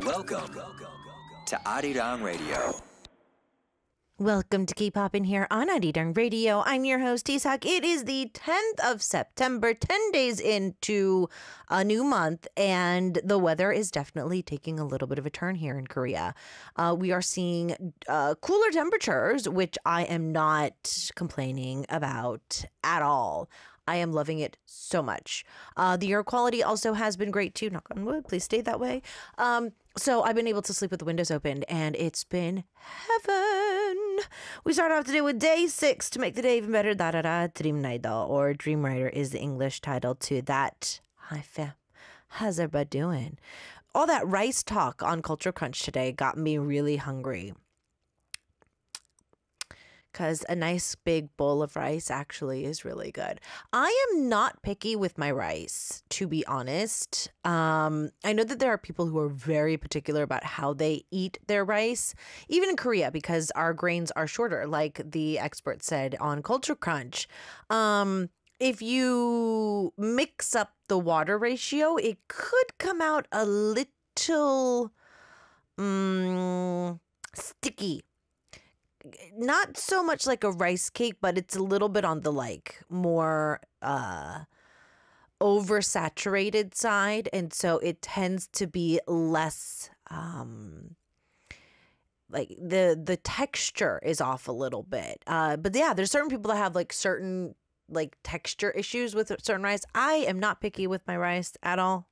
Welcome to Arirang Radio. Welcome to Keep Poppin' here on Arirang Radio. I'm your host, Isak. It is the 10th of September, 10 days into a new month, and the weather is definitely taking a little bit of a turn here in Korea. We are seeing cooler temperatures, which I am not complaining about at all. I am loving it so much. The air quality also has been great too. Knock on wood, please stay that way. So I've been able to sleep with the windows open, and it's been heaven. We start off today with day 6 to make the day even better. Darara Dreamrider, or Dream Rider is the English title to that. Hi fam, how's everybody doing? All that rice talk on Culture Crunch today got me really hungry. Because a nice big bowl of rice actually is really good. I am not picky with my rice, to be honest. I know that there are people who are very particular about how they eat their rice, even in Korea, because our grains are shorter, like the expert said on Culture Crunch. If you mix up the water ratio, it could come out a little sticky. Not so much like a rice cake, but it's a little bit on the more oversaturated side, and so it tends to be less the texture is off a little bit. But yeah, there's certain people that have certain texture issues with certain rice. I am not picky with my rice at all.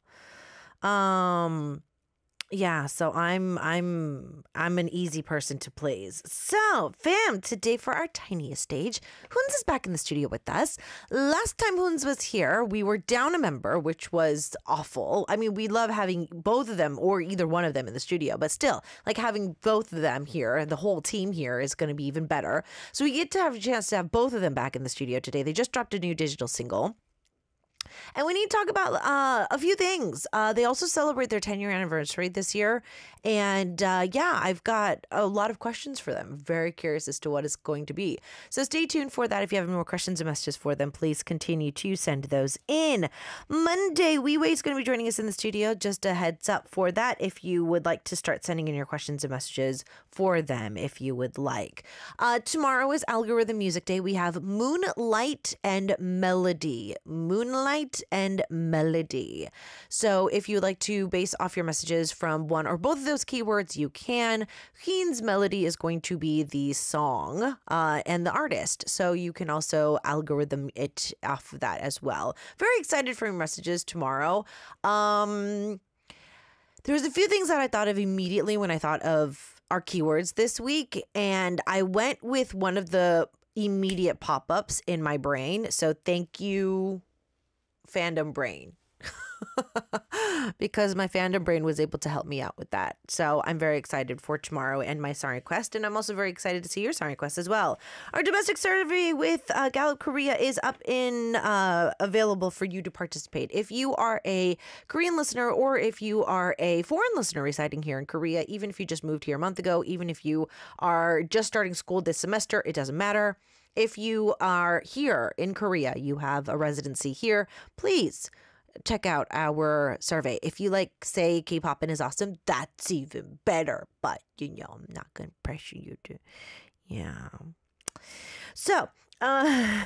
Yeah, so I'm an easy person to please. So, fam, today for our tiniest stage, Huns is back in the studio with us. Last time Huns was here, we were down a member, which was awful. I mean, we love having both of them or either one of them in the studio, but still, having both of them here, the whole team here is going to be even better. So we get to have a chance to have both of them back in the studio today. They just dropped a new digital single. And we need to talk about a few things. They also celebrate their 10-year anniversary this year. And I've got a lot of questions for them. Very curious as to what it's going to be. So stay tuned for that. If you have any more questions or messages for them, please continue to send those in. Monday, Weiwei is going to be joining us in the studio. Just a heads up for that if you would like to start sending in your questions and messages for them if you would like. Tomorrow is Algorithm Music Day. We have Moonlight and Melody. Moonlight and Melody. So if you'd like to base off your messages from one or both of those keywords, you can. Heen's Melody is going to be the song and the artist. So you can also algorithm it off of that as well. Very excited for your messages tomorrow. There's a few things that I thought of immediately when I thought of our keywords this week, and I went with one of the immediate pop-ups in my brain. So thank you, Fandom Brain, because my Fandom Brain was able to help me out with that. So I'm very excited for tomorrow and my song request, and I'm also very excited to see your song request as well. Our domestic survey with Gallup Korea is up in available for you to participate. If you are a Korean listener or if you are a foreign listener residing here in Korea, even if you just moved here a month ago, even if you are just starting school this semester, it doesn't matter. If you are here in Korea, you have a residency here, please check out our survey. If you say K-Poppin' is awesome, that's even better. But, I'm not going to pressure you to. Yeah. So, on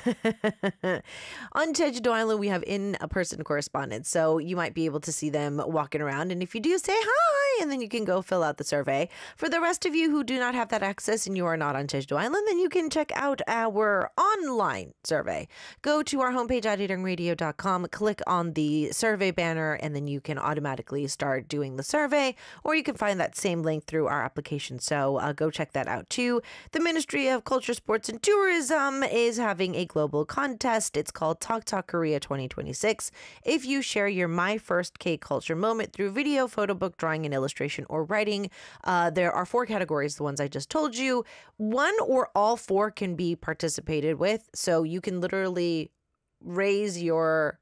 Jeju-do Island, we have in-person correspondence. So you might be able to see them walking around. And if you do, say hi, and then you can go fill out the survey. For the rest of you who do not have that access and you are not on Jeju-do Island, then you can check out our online survey. Go to our homepage at arirangradio.com, click on the survey banner, and then you can automatically start doing the survey. Or you can find that same link through our application. So go check that out too. The Ministry of Culture, Sports, and Tourism is having a global contest. It's called Talk Talk Korea 2026. If you share your My First K-Culture moment through video, photo book, drawing, and illustration, or writing, there are 4 categories, the ones I just told you. 1 or all 4 can be participated with. So you can literally raise your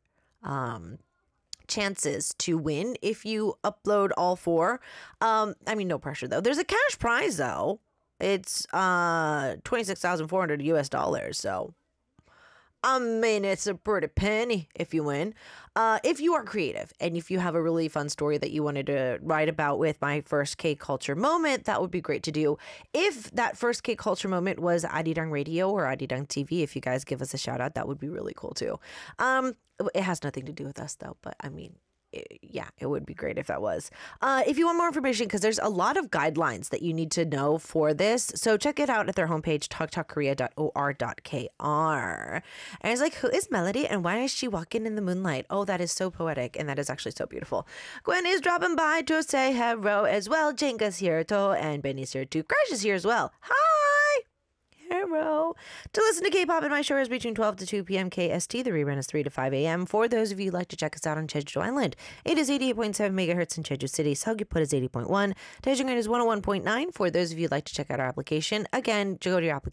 chances to win if you upload all 4. No pressure though. There's a cash prize though. It's $26,400 US. So I mean, it's a pretty penny if you win. If you are creative and if you have a really fun story that you wanted to write about with my first K culture moment, that would be great to do. If that first K culture moment was Arirang Radio or Arirang TV, if you guys give us a shout out, that would be really cool too. It has nothing to do with us though, but I mean, yeah, it would be great if that was. If you want more information, because there's a lot of guidelines that you need to know for this, so check it out at their homepage, talktalkkorea.or.kr. And it's like, who is Melody and why is she walking in the moonlight? Oh, that is so poetic, and that is actually so beautiful. Gwen is dropping by to say hello as well. Jenga's here too, and Benny's here too. Crash is here as well. Hi! Hello. To listen to K-pop in my show is between 12 to 2 p.m. KST. The rerun is 3 to 5 a.m. For those of you who'd like to check us out on Jeju Island, it is 88.7 megahertz in Jeju City. Seoguput is 80.1. Daejeon is 101.9. For those of you who'd like to check out our application, again, go to your application.